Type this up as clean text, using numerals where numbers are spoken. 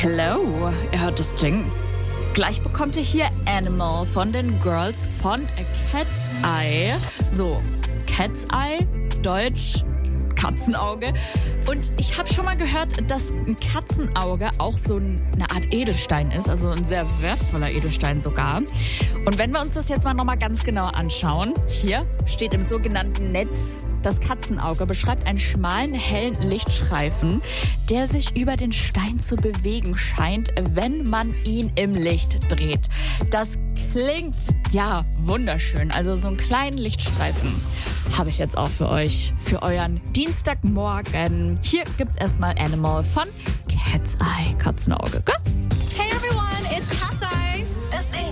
Hello, ihr hört das Ding. Gleich bekommt ihr hier Animal von den Girls von Cat's Eye. So, Cat's Eye, Deutsch Katzenauge. Und ich habe schon mal gehört, dass ein Katzenauge auch so eine Art Edelstein ist, also ein sehr wertvoller Edelstein sogar. Und wenn wir uns das jetzt mal nochmal ganz genau anschauen, hier steht im sogenannten Netz, das Katzenauge beschreibt einen schmalen, hellen Lichtstreifen, der sich über den Stein zu bewegen scheint, wenn man ihn im Licht dreht. Das klingt, ja, wunderschön. Also so einen kleinen Lichtstreifen habe ich jetzt auch für euch, für euren Dienstagmorgen. Hier gibt's erstmal Animal von Cat's Eye, Katzenauge, gell?